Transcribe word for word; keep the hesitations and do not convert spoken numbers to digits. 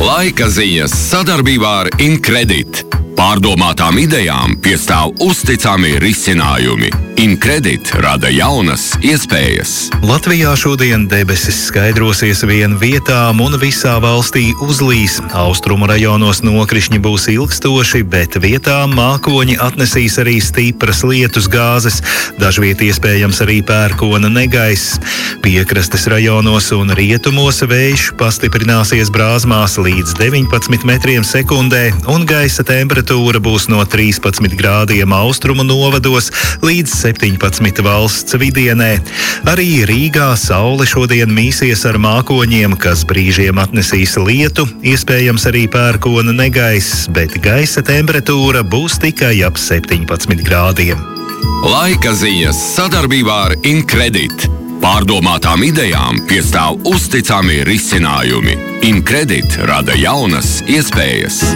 Laika ziņas sadarbībā ar Incredit. Pārdomātām idejām piestāv uzticami risinājumi. Incredit rada jaunas iespējas. Latvijā šodien debesis skaidrosies vien vietām un visā valstī uzlīs. Austrumu rajonos nokrišņi būs ilgstoši, bet vietām mākoņi atnesīs arī stipras lietus gāzes. Dažviet iespējams arī pērkona negaiss. Piekrastes rajonos un rietumos vējš pastiprināsies brāzmās līdz deviņpadsmit metriem sekundē, un gaisa temperatūra būs no trīspadsmit grādiem austrumu novados līdz septiņpadsmit valsts vidienē. Arī Rīgā saule šodien mīsies ar mākoņiem, kas brīžiem atnesīs lietu, iespējams arī pērkona negaiss, bet gaisa temperatūra būs tikai ap septiņpadsmit grādiem. Laika ziņas sadarbībā ar Incredit. Pārdomātām idejām piestāv uzticami risinājumi. Incredit rada jaunas iespējas.